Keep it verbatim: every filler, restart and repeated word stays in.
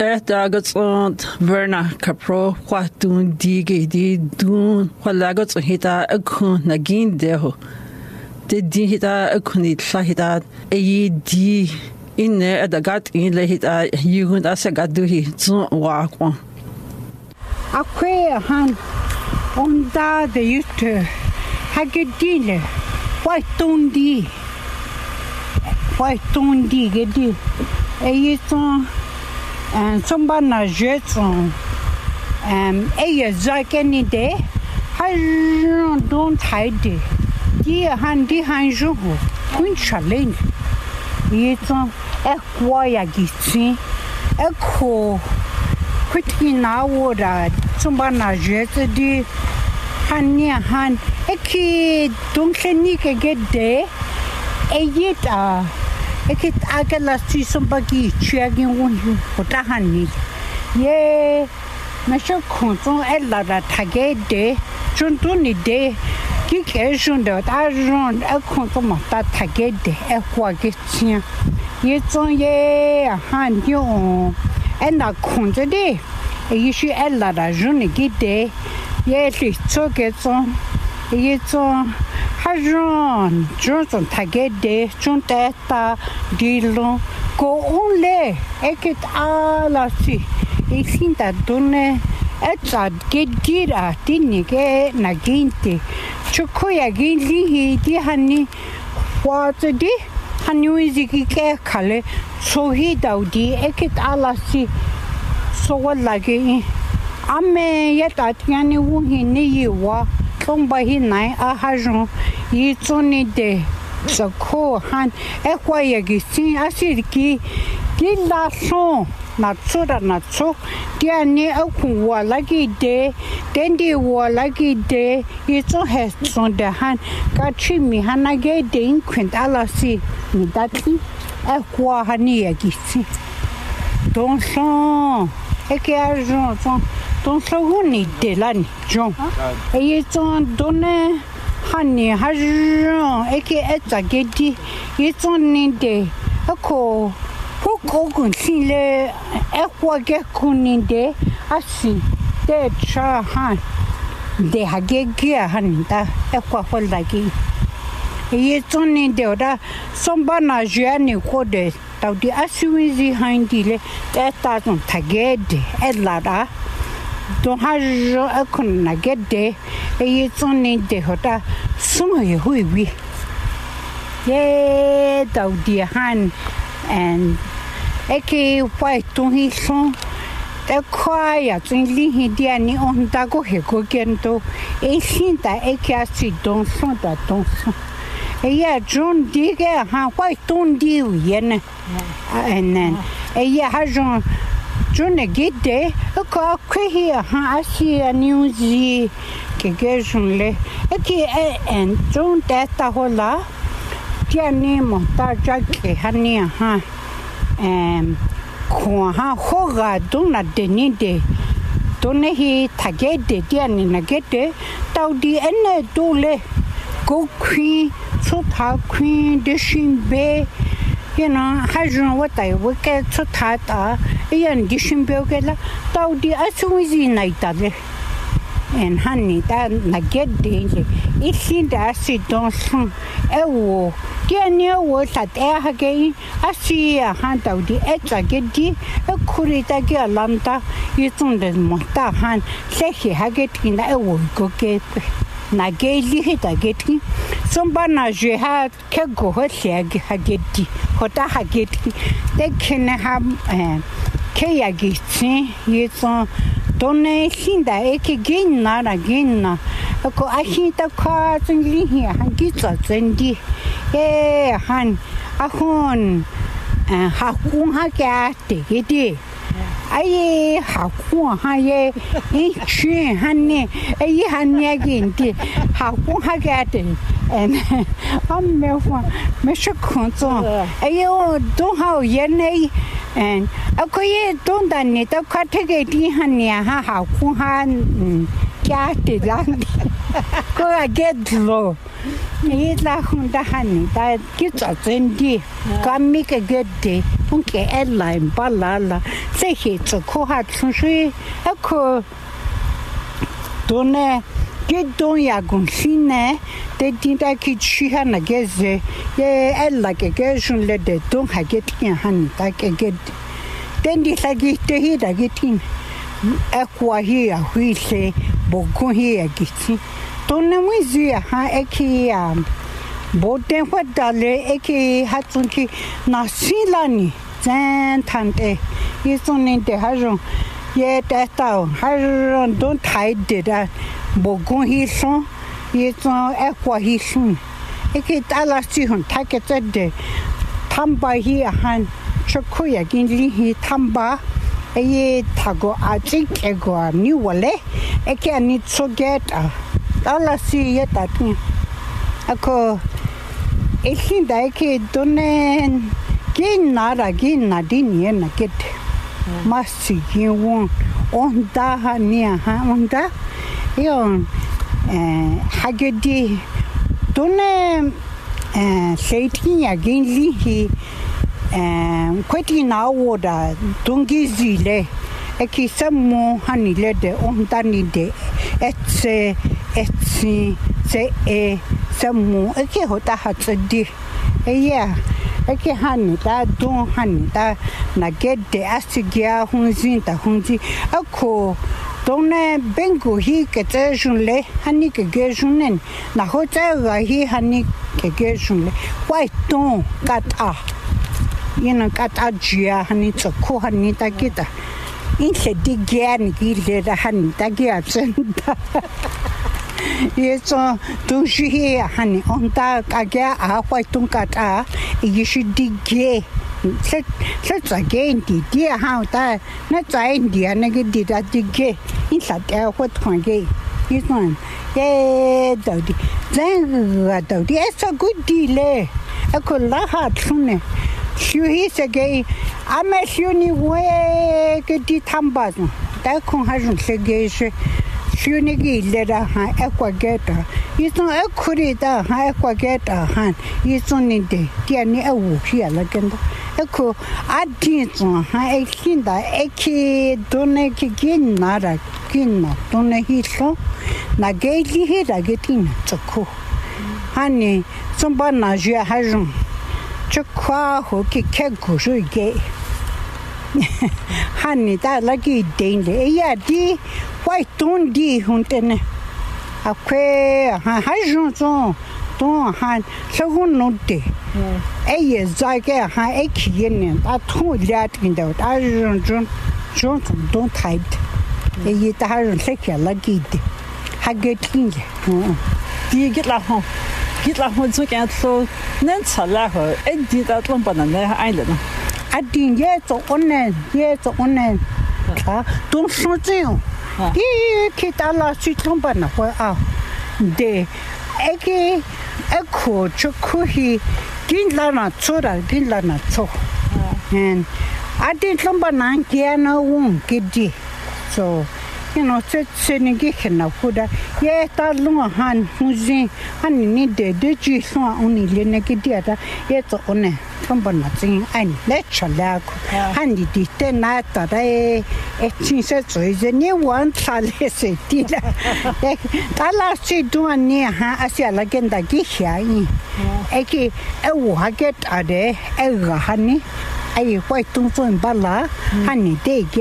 Ehtagots und Verna Capro, Quatun Digi di Dun, Walagots hita a kun nagin deho. The dihita a kunit shahita, a ye di in there at the gut in lahita, you would as a gaduhi, zon walk one. A queer hand on da the youth, Hagadine, White Tundi, White Tundi, Gedi, a yeton. And somebody na jets on um a zack any day. I don't hide it. Dear handy hanju, Queen Challenge. It's on a quiet gitsi, a co quitting now would somebody na jets a day. Honey, hand a kid don't clinic get there. A yet uh. Ekit agala si somebody checking one you for the honey. Ye, Masha Conson Ella that Tagade, Juntuni day, Kick Asian that I run a consom of that Tagade, a quagetian. Yet on ye, a hand you on, and a conta day. A issue Ella that Juni get day. Yes, it's so gets on. It's on. Hajon, Johnson Tagade, Junteta, Dillon, go only, ekit ala si, isin that done, etsa get gira, tinike, naginte, Chokoya gili, di honey, what a day, Hanuiziki kale, so he dowdy, ekit ala si, so what like it. Ame yet at Yanni won he near wa. Come by his night, a hajon, it's only day. So cool, hand, a quiet gissin, a silky, did last song, not so that not so. Dear near a war like it day, then they war like it day, it's on heads on the hand, got chimney, and I get the inquint, alasi, me that thing, a qua honey a gissin. Don't song, a carriage. Don't so who need the land, John. It's on Donne, honey, Hajon, aka at a getty, it's on in day. A call, who could see the equa get coon in day, I see, dead char hand. They had get gear, honey, that equa for like it. It's on in the other, some banana journey coded, though the Asuizi hind delay, that doesn't tagade, a ladder. Don't have a con get there, it's only the hotel. Some of you will be. Yea, thou dear hand, and Eke white to his son. The quiet in Lihi Diani on Dago Hegogento, a cinta Eke don't son that don't son. A year John Digger, white don't deal yen, and then a year has on. John a get there, a car here, I see a new Z, Kegation, a key and John Tata Hola, dear name of that Jackie, honey, huh? And Koha Hoga, don't the need it. Don't he target the dear Nina get there, thou the end dole, go queen, so how queen, the shin bay. You know, Hajon what I work at so tight are, and dishing burglar, though the Asuizi night and honey, that not get danger. It seemed the acid don't swim. A war, dear near words at air again. I see a hand of the edge I get deep, a curita get lanta, it's on the monta hand, say he had get in a war go get. Na gaily hit a getting. Somebody je had can go her leg hageti, hota hageti. They can have Kaya getting, it's on donation that eke gain not again. A go I hit the cards and here and get us and the eh, han, a hon, and hakun hagati, it. Aye, how poor, aye, each honey, a honey again, how poor I get it, and I'm Mister Conson, aye, don't how yenny, and a coy don't done it, a cartagate honey, how poor han cat it, go I get low. It's like the honey that gets us in the come make a good day. unke ella in balala se hitso ko hat sunshi eko done che don ya gunshine de dinda ki chiha na geze ye ella ke geshun le de don ha get kin han ta ke get den di lagi te hi da gitin ekwa hi a hui se bogun hi a giti don ne mu zi ha eki am boten kwa dale eki hatsun ki na silani zan tante yison ne de hajon ye ta ta hajon don tai de da bogun hi son yison ekwa hi son eki tala si hon ta ke de tamba hi han chokuya ginli hi tamba eye tago aji ego ni wale eki ani tsogeta tala si ye ta tin ako elinda eki donen ginara ginadini na ket masi ginwon onda hania ha onda yon eh hagedi donen eh seitinha ginli hi eh kweti na woda dungizile eki samo hanile de onda ni de etse etsi se e samo eki hota hatsedi eya eki hani ta don hani ta na gede asigia hunzin ta hunzi ako donne bengo hi ke tejunle hani ke gejunen na hota ga hi hani ke gejunle wai ton kata ina kata jia hani tsoko hani ta kita in se digian gi le da hani ta gi absenta yeso tu shi hani onta kagya a wai ton kata yishi dige se se again di dia ha ta na zai dia na ge di da dige in sa ta ho thong ge yison ye do di zan ga do di so good di le ko la ha thune shu hi se ge ame shu ni we ke di thamba ta khong ha jun se ge she shu ni gi le da ha ekwa geta yison ekuri da ha ekwa geta han yison ni de dia ni awu hi ala genda eko adinzo ha ekinda eki done ki ginara kinna done hiso na geili hira getin tsoko hani somba na jia hajon chokwa ho ki kegu ge hani da lagi dende ya di wai ton di huntene akwe ha hajon zo don han segun note eye zage ha ekiyene ta thu lat kinda ta jon jon jon don tight eye ta jon sekya lagide ha getinge di git la ho git la ho zo kan so nan tsala ho e di ta tlon bana ne ai le no adin ye zo onen ye zo onen ta don so zio di kitala si tlon bana ho a de eki eko chokuhi ginlana tsura ginlana tso and I didn't lumber nine kiana won gidi so you know set senigi na kuda ye ta lunga han muzi han ni de de ji so oni le ne gidi ata ye to one lumber na tin an le chala ko han di di te na ta e e tin se so je ni wan tale se ti la ta la si du ani ha asia la genda gi hia yi e ki e wo ha get ade e ga hani ai kwai tung so ba la hani de